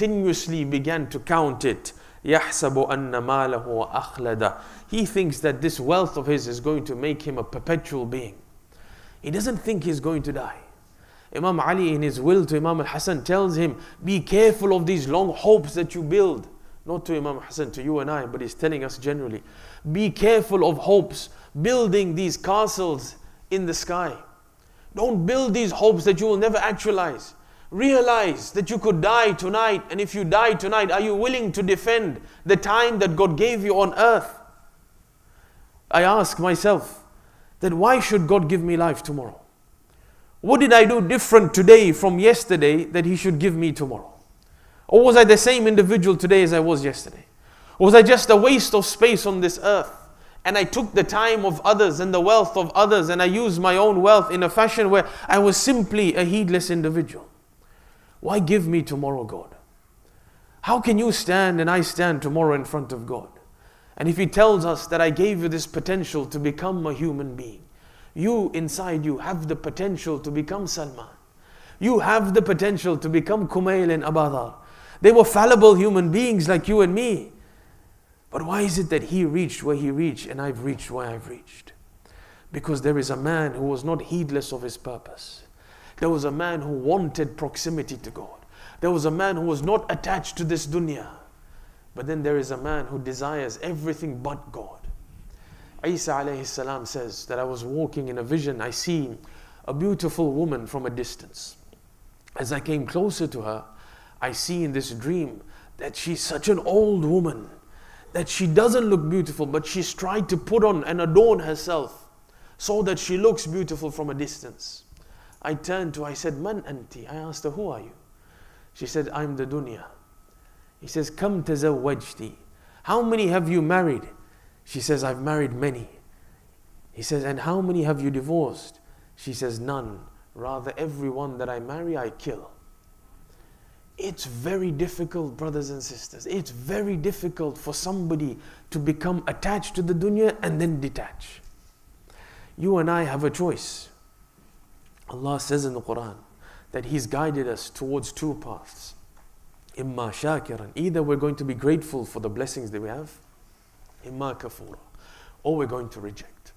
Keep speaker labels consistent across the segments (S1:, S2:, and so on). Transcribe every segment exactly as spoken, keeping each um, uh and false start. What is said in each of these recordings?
S1: continuously began to count it. يَحْسَبُ أَنَّ مَالَهُ وَأَخْلَدَ. He thinks that this wealth of his is going to make him a perpetual being. He doesn't think he's going to die. Imam Ali in his will to Imam al-Hasan tells him, be careful of these long hopes that you build. Not to Imam Hassan, to you and I, but he's telling us generally. Be careful of hopes, building these castles in the sky. Don't build these hopes that you will never actualize. Realize that you could die tonight, and if you die tonight, are you willing to defend the time that God gave you on earth? I ask myself, that why should God give me life tomorrow? What did I do different today from yesterday that He should give me tomorrow? Or was I the same individual today as I was yesterday? Or was I just a waste of space on this earth? And I took the time of others and the wealth of others, and I used my own wealth in a fashion where I was simply a heedless individual. Why give me tomorrow, God? How can you stand and I stand tomorrow in front of God? And if He tells us that I gave you this potential to become a human being, you inside you have the potential to become Salman. You have the potential to become Kumail and Abadar. They were fallible human beings like you and me. But why is it that he reached where he reached and I've reached where I've reached? Because there is a man who was not heedless of his purpose. There was a man who wanted proximity to God. There was a man who was not attached to this dunya. But then there is a man who desires everything but God. Isa alayhi salam says that I was walking in a vision. I see a beautiful woman from a distance. As I came closer to her, I see in this dream that she's such an old woman, that she doesn't look beautiful, but she's tried to put on and adorn herself so that she looks beautiful from a distance. I turned to her, I said, Man anti? I asked her, who are you? She said, I'm the dunya. He says, Kam tazawwajti? How many have you married? She says, I've married many. He says, and how many have you divorced? She says, none. Rather, everyone that I marry, I kill. It's very difficult, brothers and sisters. It's very difficult for somebody to become attached to the dunya and then detach. You and I have a choice. Allah says in the Quran that He's guided us towards two paths. Imma shakiran. Either we're going to be grateful for the blessings that we have, imma kafura, or we're going to reject.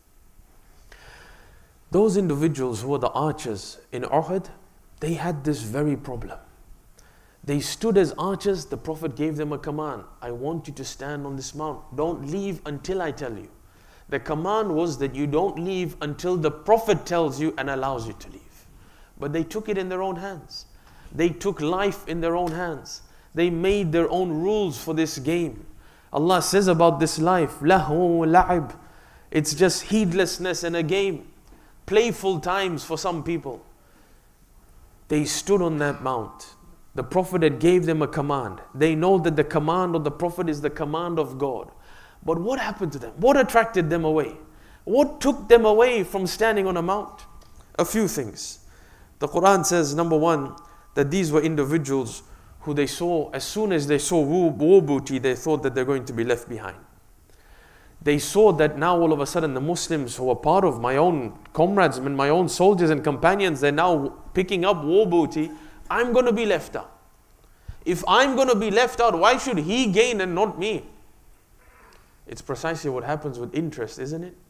S1: Those individuals who were the archers in Uhud, they had this very problem. They stood as archers. The Prophet gave them a command. I want you to stand on this mount. Don't leave until I tell you. The command was that you don't leave until the Prophet tells you and allows you to leave. But they took it in their own hands. They took life in their own hands. They made their own rules for this game. Allah says about this life, lahu la'ib. It's just heedlessness and a game. Playful times for some people. They stood on that mount. The Prophet had gave them a command. They know that the command of the Prophet is the command of God. But what happened to them? What attracted them away? What took them away from standing on a mount? A few things. The Quran says, number one, that these were individuals who they saw, as soon as they saw war, war booty, they thought that they're going to be left behind. They saw that now all of a sudden the Muslims who are part of my own comrades, my own soldiers and companions, they're now picking up war booty. I'm going to be left out. If I'm going to be left out, why should he gain and not me? It's precisely what happens with interest, isn't it?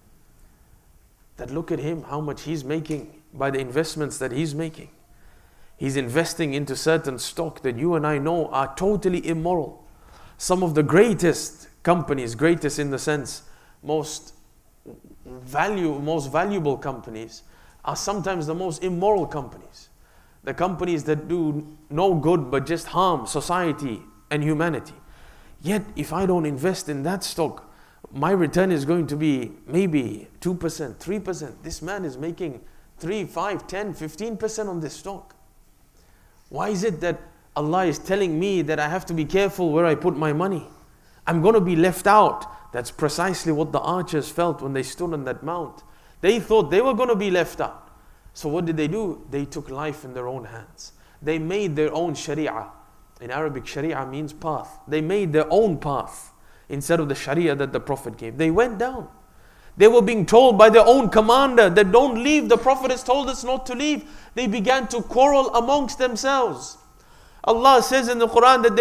S1: That look at him, how much he's making by the investments that he's making. He's investing into certain stock that you and I know are totally immoral. Some of the greatest companies, greatest in the sense, most value, most valuable companies, are sometimes the most immoral companies. The companies that do no good but just harm society and humanity. Yet, if I don't invest in that stock, my return is going to be maybe two percent, three percent. This man is making three, five, ten, fifteen percent on this stock. Why is it that Allah is telling me that I have to be careful where I put my money? I'm going to be left out. That's precisely what the archers felt when they stood on that mount. They thought they were going to be left out. So what did they do? They took life in their own hands. They made their own sharia. In Arabic, sharia means path. They made their own path instead of the sharia that the Prophet gave. They went down. They were being told by their own commander that don't leave. The Prophet has told us not to leave. They began to quarrel amongst themselves. Allah says in the Quran that they